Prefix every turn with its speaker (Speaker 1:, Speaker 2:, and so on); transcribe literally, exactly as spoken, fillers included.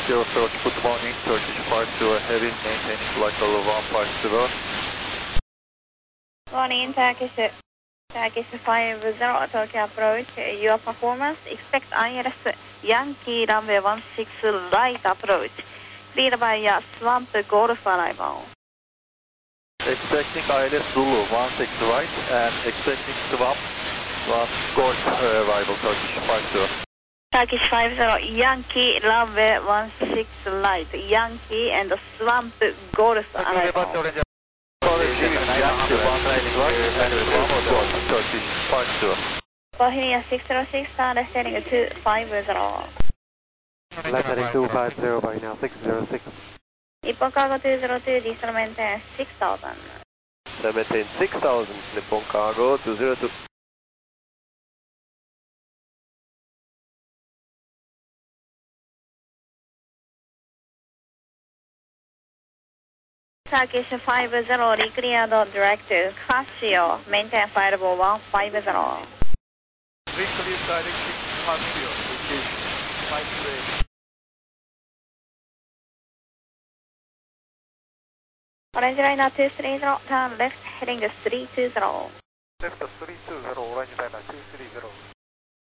Speaker 1: Zero thirty, good morning, Turkish five zero heavy, maintaining flight level one five zero.
Speaker 2: Morning, Turkish, Turkish five zero, Tokyo approach, your performance, expect I L S, Yankee runway one six right approach, cleared by uh, Swamp Golf arrival.
Speaker 1: Expecting I L S Zulu one six right and expecting Swamp one Golf arrival, Turkish five zero.
Speaker 2: Turkish five zero, Yankee runway one six right, Yankee and Swamp Golf arrival.
Speaker 1: Yankee one six right and Swamp Golf, Turkish five zero.
Speaker 2: Bohemia six zero six, descending two five zero.
Speaker 3: Landing two five zero by now, six zero six.
Speaker 2: Nippon Cargo two zero two, diesel maintain six thousand.
Speaker 3: Maintain six thousand, Nippon Cargo two zero two.
Speaker 2: Turkish five zero, declared direct Casio, maintain flight level one five zero.
Speaker 1: Reclear direction Casio, which is five zero.
Speaker 2: Orange liner two three zero, turn left heading three two zero.
Speaker 1: Left three two zero, orange liner two three zero.